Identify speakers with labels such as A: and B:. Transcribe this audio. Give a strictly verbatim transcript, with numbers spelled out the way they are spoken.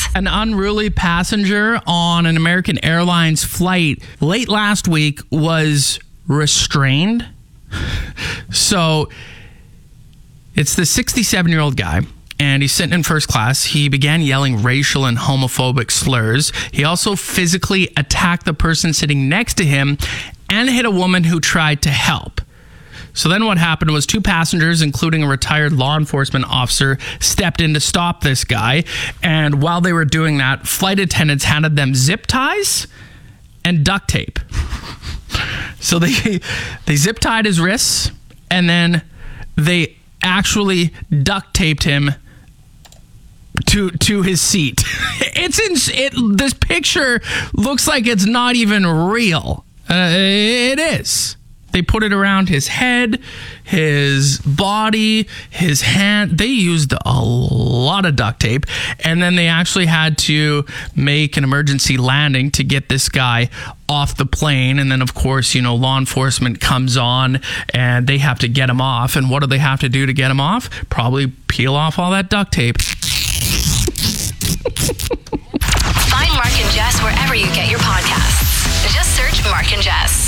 A: An unruly passenger on an American Airlines flight late last week was restrained. So it's the sixty-seven-year-old guy, and he's sitting in first class. He began yelling racial and homophobic slurs. He also physically attacked the person sitting next to him and hit a woman who tried to help. So then what happened was two passengers, including a retired law enforcement officer, stepped in to stop this guy. And while they were doing that, flight attendants handed them zip ties and duct tape. So they they zip tied his wrists, and then they actually duct taped him to to his seat. It's in, it. This picture looks like it's not even real. Uh, it is. They put it around his head, his body, his hand. They used a lot of duct tape. And then they actually had to make an emergency landing to get this guy off the plane. And then, of course, you know, law enforcement comes on and they have to get him off. And what do they have to do to get him off? Probably peel off all that duct tape.
B: Find Mark and Jess wherever you get your podcasts. Just search Mark and Jess.